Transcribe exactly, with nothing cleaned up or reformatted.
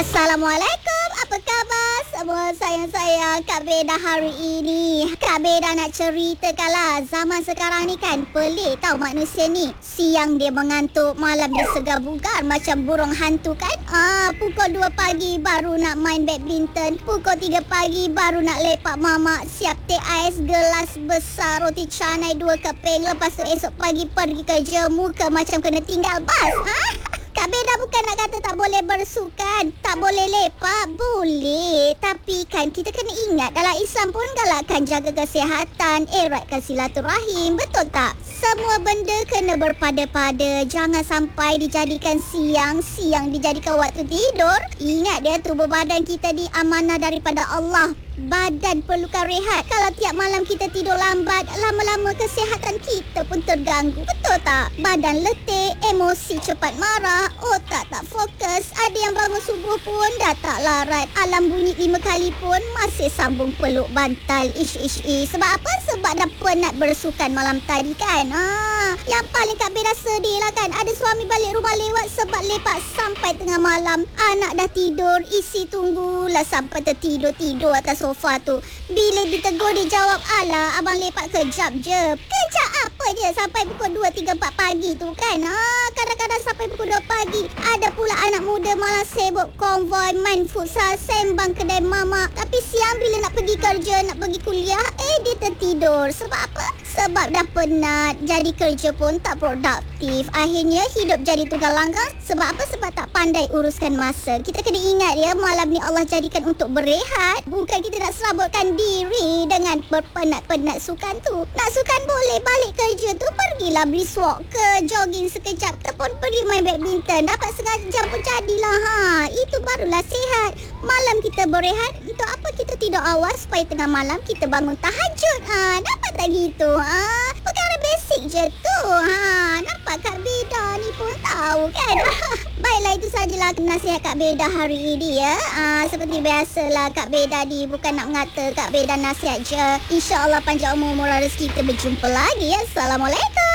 Assalamualaikum, apa khabar semua sayang-sayang Kak Beda hari ini? Kak Beda nak ceritakanlah, zaman sekarang ni kan pelik tau manusia ni. Siang dia mengantuk, malam dia segar bugar macam burung hantu kan. Ah, pukul dua pagi baru nak main badminton, pukul tiga pagi baru nak lepak mamak, siap teh ais gelas besar, roti canai dua keping. Lepas tu esok pagi pergi kerja, muka macam kena tinggal bas. Ha? Kak Beda bukan nak kata tak boleh bersukan, tak boleh lepak, boleh. Tapi kan kita kena ingat dalam Islam pun galakkan jaga kesihatan, eratkan silaturahim, betul tak? Semua benda kena berpada-pada, jangan sampai dijadikan siang, siang dijadikan waktu tidur. Ingat dia, tubuh badan kita ni amanah daripada Allah. Badan perlukan rehat. Kalau tiap malam kita tidur lambat, lama-lama kesihatan kita pun terganggu, betul tak? Badan letih, emosi cepat marah, otak tak fokus. Ada yang bangun subuh pun dah tak larat. Alam bunyi lima kali pun masih sambung peluk bantal. Ish ish ish. Sebab apa? Sebab dah penat bersukan malam tadi kan. Ah, yang paling Kak Beda sedih lah kan, ada suami balik rumah lewat sebab lepak sampai tengah malam. Anak dah tidur, isi tunggulah sampai tertidur-tidur atas sofa tu. Bila ditegur dia jawab, alah abang lepak kejap je. Kejap apa je sampai pukul dua, tiga, empat pagi tu kan. Ah, kadang-kadang sampai pukul dua pagi. Ada pula anak muda malah sibuk konvoi, main futsal, sembang kedai mamak. Tapi siang bila nak pergi kerja, nak pergi kuliah, eh dia tertidur. Sebab apa? Sebab dah penat. Jadi kerja pun tak produktif. Akhirnya hidup jadi tunggal langgang. Sebab apa? Sebab tak pandai uruskan masa. Kita kena ingat ya, malam ni Allah jadikan untuk berehat. Bukan kita nak serabutkan diri dengan berpenat-penat sukan tu. Nak sukan boleh, balik kerja tu pergilah brisk walk ke, jogging sekejap ke, pun pergi main badminton. Dapat setengah jam pun jadilah. Ha, itu barulah sihat. Malam kita berehat. Untuk apa kita tidur awal supaya tengah malam kita bangun tahajud. Ha, dapat tak gitu? Ha, perkara basic je tu. Ha, nampak Kak Beda ni pun tahu kan. Baiklah, itu sajalah nasihat Kak Beda hari ini ya. Ha, seperti biasalah Kak Beda ni bukan nak mengata, Kak Beda nasihat je. InsyaAllah panjang umur, murah rezeki, kita berjumpa lagi ya. Assalamualaikum.